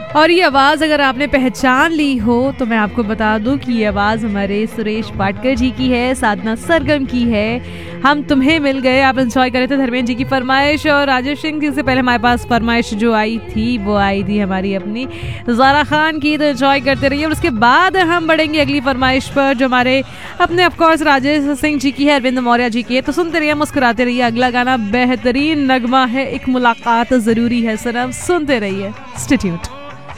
और ये आवाज़ अगर आपने पहचान ली हो तो मैं आपको बता दूं कि ये आवाज़ हमारे सुरेश पाटकर जी की है, साधना सरगम की है। हम तुम्हें मिल गए आप एंजॉय करे थे धर्मेंद्र जी की फरमाइश, और राजेश सिंह जी से पहले हमारे पास फरमाइश जो आई थी वो आई थी हमारी अपनी ज़ारा खान की, तो एंजॉय करते रहिए। और उसके बाद हम बढ़ेंगे अगली फरमाइश पर जो हमारे अपने ऑफकोर्स राजेश सिंह जी की है, अरविंद मौर्य जी की है। तो सुनते रहिए, मुस्कुराते रहिए। अगला गाना बेहतरीन नगमा है, एक मुलाकात ज़रूरी है सनम, सुनते रहिए, स्टे ट्यून्ड।